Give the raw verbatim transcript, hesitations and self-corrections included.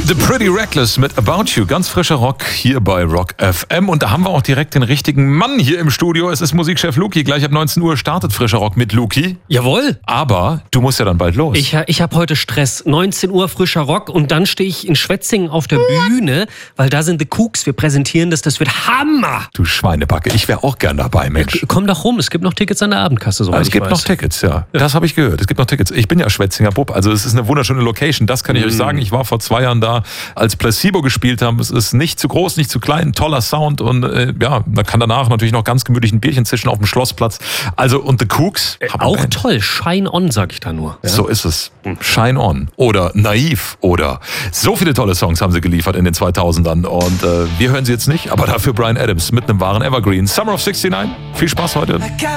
The Pretty Reckless mit About You, ganz frischer Rock hier bei Rock F M. Und da haben wir auch direkt den richtigen Mann hier im Studio. Es ist Musikchef Luki. Gleich ab neunzehn Uhr startet frischer Rock mit Luki. Jawohl. Aber du musst ja dann bald los. Ich, ich habe heute Stress. neunzehn Uhr frischer Rock und dann stehe ich in Schwetzingen auf der Bühne, weil da sind The Kooks. Wir präsentieren das. Das wird Hammer. Du Schweinebacke, ich wäre auch gern dabei, Mensch. Komm doch rum, es gibt noch Tickets an der Abendkasse. So Also es gibt weiß. noch Tickets, ja. Das habe ich gehört. Es gibt noch Tickets. Ich bin ja Schwetzinger Bub, also es ist eine wunderschöne Location. Das kann ich mm. euch sagen. Ich war vor zwei Jahren da, als Placebo gespielt haben. Es ist nicht zu groß, nicht zu klein, toller Sound und äh, ja, man kann danach natürlich noch ganz gemütlich ein Bierchen zischen auf dem Schlossplatz. Also und The Kooks. Äh, auch toll. Shine on, sag ich da nur. Ja? So ist es. Shine on. Oder Naiv. Oder so viele tolle Songs haben sie geliefert in den zweitausendern. Und äh, wir hören sie jetzt nicht, aber dafür Bryan Adams mit einem wahren Evergreen. Summer of sixty-nine. Viel Spaß heute.